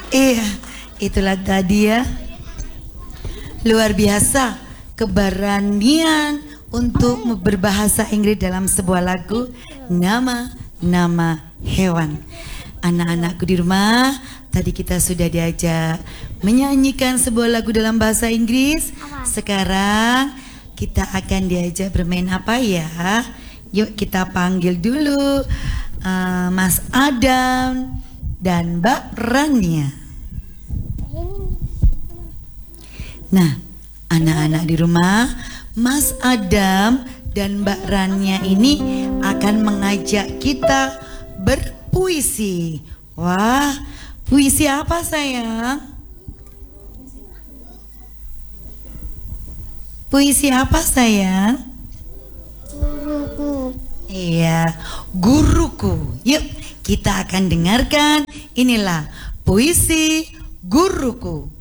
Iya, itulah tadi ya. Luar biasa keberanian untuk berbahasa Inggris dalam sebuah lagu nama hewan. Anak-anakku di rumah, tadi kita sudah diajak menyanyikan sebuah lagu dalam bahasa Inggris. Sekarang kita akan diajak bermain apa ya? Yuk kita panggil dulu Mas Adam dan Mbak Rania. Nah, anak-anak di rumah, Mas Adam dan Mbak Rania ini akan mengajak kita berpuisi. Wah, puisi apa sayang? Puisi apa sayang? Guruku. Iya, guruku. Yuk, kita akan dengarkan. Inilah puisi guruku.